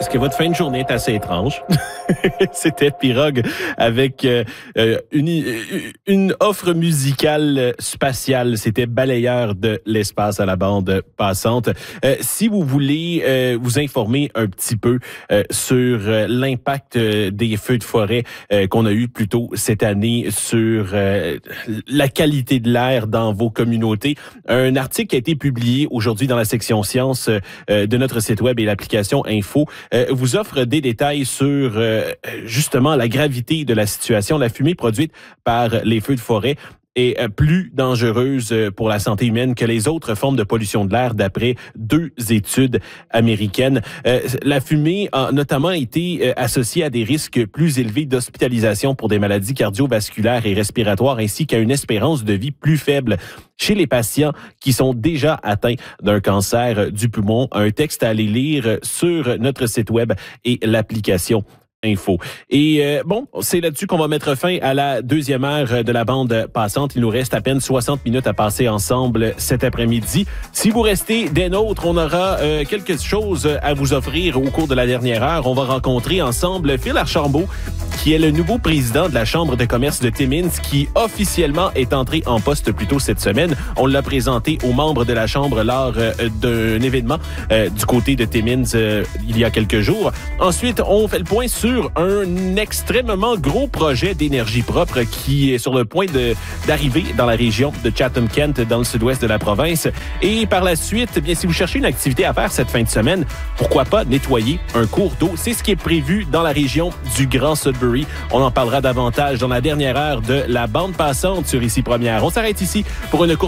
Est-ce que votre fin de journée est assez étrange? C'était Pirogue avec une offre musicale spatiale. C'était balayeur de l'espace à la bande passante. Si vous voulez vous informer un petit peu sur l'impact des feux de forêt qu'on a eu plus tôt cette année sur la qualité de l'air dans vos communautés, un article qui a été publié aujourd'hui dans la section sciences de notre site web et l'application Info vous offre des détails sur justement la gravité de la situation. La fumée produite par les feux de forêt est plus dangereuse pour la santé humaine que les autres formes de pollution de l'air d'après 2 études américaines. La fumée a notamment été associée à des risques plus élevés d'hospitalisation pour des maladies cardiovasculaires et respiratoires ainsi qu'à une espérance de vie plus faible chez les patients qui sont déjà atteints d'un cancer du poumon. Un texte à aller lire sur notre site web et l'application Info. Et bon, c'est là-dessus qu'on va mettre fin à la deuxième heure de la bande passante. Il nous reste à peine 60 minutes à passer ensemble cet après-midi. Si vous restez des nôtres, on aura quelque chose à vous offrir au cours de la dernière heure. On va rencontrer ensemble Phil Archambault, qui est le nouveau président de la Chambre de commerce de Timmins, qui officiellement est entré en poste plus tôt cette semaine. On l'a présenté aux membres de la Chambre lors d'un événement du côté de Timmins il y a quelques jours. Ensuite, on fait le point sur un extrêmement gros projet d'énergie propre qui est sur le point d'arriver dans la région de Chatham-Kent, dans le sud-ouest de la province. Et par la suite, bien, si vous cherchez une activité à faire cette fin de semaine, pourquoi pas nettoyer un cours d'eau? C'est ce qui est prévu dans la région du Grand Sudbury. On en parlera davantage dans la dernière heure de la bande passante sur Ici Première. On s'arrête ici pour une courte